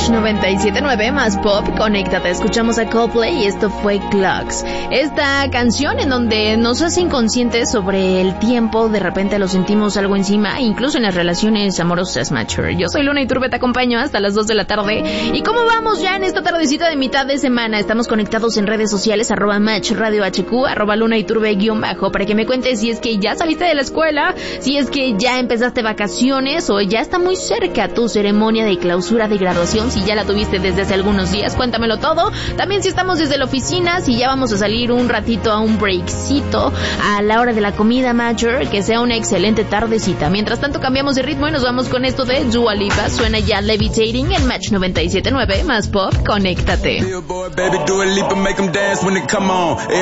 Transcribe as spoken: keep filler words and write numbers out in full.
Match noventa y siete punto nueve más pop, conéctate. Escuchamos a Coldplay y esto fue Clocks. Esta canción en donde nos hace inconscientes sobre el tiempo, de repente lo sentimos algo encima, incluso en las relaciones amorosas, Matcher. Yo soy Luna Iturbe, te acompaño hasta las dos de la tarde. ¿Y cómo vamos ya en esta tardecita de mitad de semana? Estamos conectados en redes sociales, arroba Match Radio H Q, arroba Luna Iturbe guión bajo, para que me cuentes si es que ya saliste de la escuela, si es que ya empezaste vacaciones o ya está muy cerca tu ceremonia de clausura de graduación, si ya la tuviste desde hace algunos días, cuéntamelo todo. También si estamos desde la oficina, si ya vamos a salir un ratito a un breakcito a la hora de la comida, Major, que sea una excelente tardecita. Mientras tanto cambiamos de ritmo y nos vamos con esto de Dua Lipa. Suena ya Levitating en Match noventa y siete punto nueve más pop, conéctate.